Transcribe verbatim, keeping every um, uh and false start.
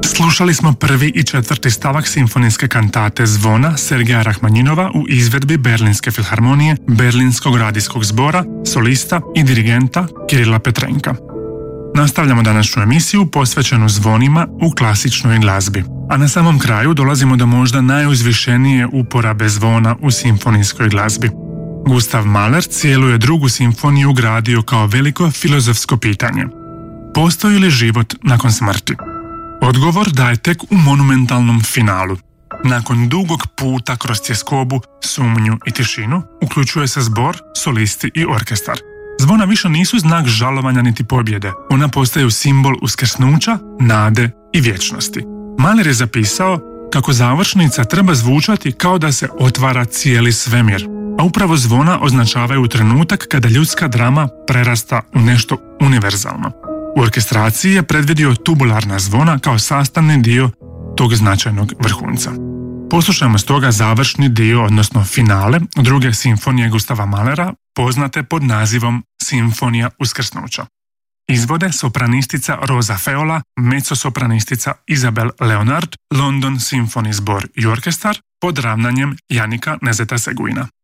Slušali smo prvi i četvrti stavak simfonijske kantate Zvona Sergeja Rahmanjinova u izvedbi Berlinske filharmonije, Berlinskog radijskog zbora, solista i dirigenta Kirila Petrenka. Nastavljamo današnju emisiju posvećenu zvonima u klasičnoj glazbi. A na samom kraju dolazimo do možda najuzvišenije uporabe zvona u simfonijskoj glazbi. Gustav Mahler cijelu je drugu simfoniju ugradio kao veliko filozofsko pitanje. Postoji li život nakon smrti? Odgovor daje tek u monumentalnom finalu. Nakon dugog puta kroz tjeskobu, sumnju i tišinu, uključuje se zbor, solisti i orkestar. Zvona više nisu znak žalovanja niti pobjede. Ona postaju simbol uskrsnuća, nade i vječnosti. Mahler je zapisao kako završnica treba zvučati kao da se otvara cijeli svemir, a upravo zvona označavaju trenutak kada ljudska drama prerasta u nešto univerzalno. U orkestraciji je predvidio tubularna zvona kao sastavni dio tog značajnog vrhunca. Poslušajmo stoga završni dio, odnosno finale druge simfonije Gustava Mahlera, poznate pod nazivom Simfonija uskrsnuća. Izvode sopranistica Rosa Feola, mezzosopranistica Isabel Leonard, London Symphony Zbor i orkestar pod ravnanjem Janika Nezeta Seguina.